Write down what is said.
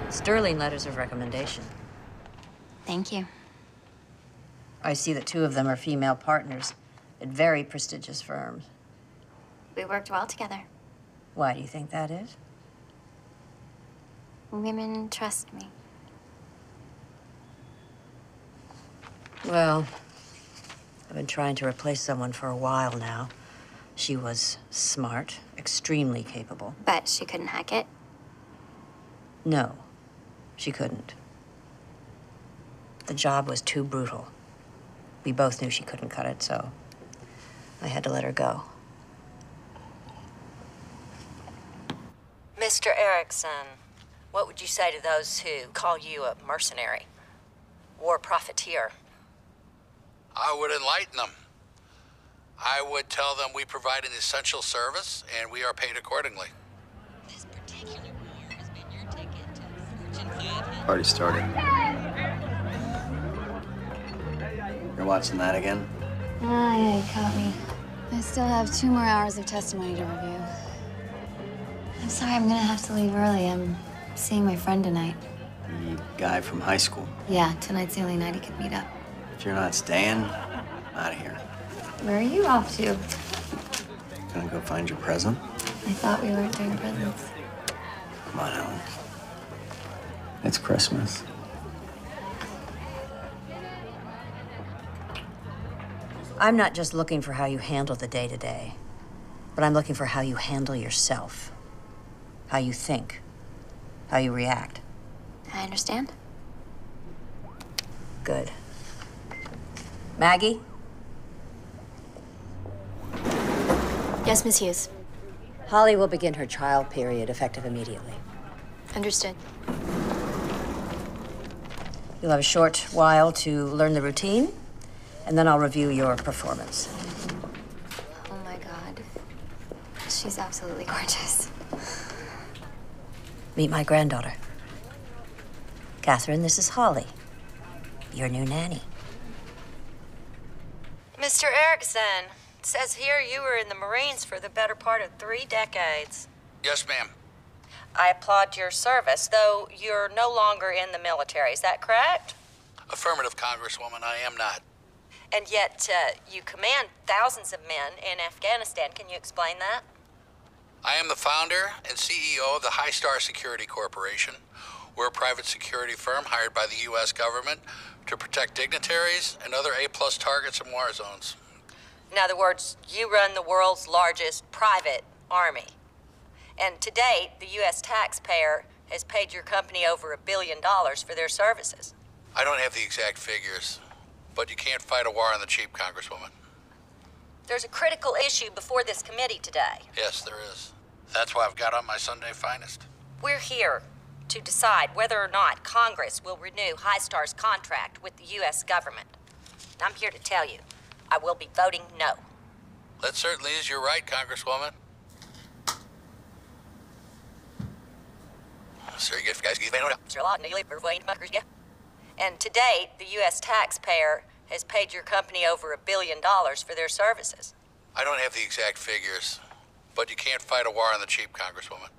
Sterling letters of recommendation. Thank you. I see that two of them are female partners at very prestigious firms. We worked well together. Why do you think that is? Women trust me. Well, I've been trying to replace someone for a while now. She was smart, extremely capable. But she couldn't hack it? No, she couldn't. The job was too brutal. We both knew she couldn't cut it, so I had to let her go. Mr. Erickson, what would you say to those who call you a mercenary? War profiteer? I would enlighten them. I would tell them we provide an essential service and we are paid accordingly. This particular war has been your ticket to Fortune 500. Party started. You're watching that again? Oh, yeah, you caught me. I still have 2 more hours of testimony to review. I'm sorry, I'm gonna have to leave early. I'm seeing my friend tonight. The guy from high school. Yeah, tonight's the only night he could meet up. If you're not staying, I'm out of here. Where are you off to? Gonna go find your present? I thought we weren't doing presents. Come on, Ellen. It's Christmas. I'm not just looking for how you handle the day-to-day, but I'm looking for how you handle yourself, how you think, how you react. I understand. Good. Maggie? Yes, Miss Hughes. Holly will begin her trial period effective immediately. Understood. You'll have a short while to learn the routine, and then I'll review your performance. Oh my God. She's absolutely gorgeous. Meet my granddaughter. Catherine, this is Holly, your new nanny. Mr. Erickson, it says here you were in the Marines for the better part of 3 decades. Yes, ma'am. I applaud your service, though you're no longer in the military. Is that correct? Affirmative, Congresswoman, I am not. And yet, you command thousands of men in Afghanistan. Can you explain that? I am the founder and CEO of the High Star Security Corporation. We're a private security firm hired by the U.S. government to protect dignitaries and other A-plus targets in war zones. In other words, you run the world's largest private army. And to date, the U.S. taxpayer has paid your company over $1 billion for their services. I don't have the exact figures, but you can't fight a war on the cheap, Congresswoman. There's a critical issue before this committee today. Yes, there is. That's why I've got on my Sunday finest. We're here to decide whether or not Congress will renew High Star's contract with the U.S. government. And I'm here to tell you, I will be voting no. That certainly is your right, Congresswoman. And to date, the U.S. taxpayer has paid your company over $1 billion for their services. I don't have the exact figures, but you can't fight a war on the cheap, Congresswoman.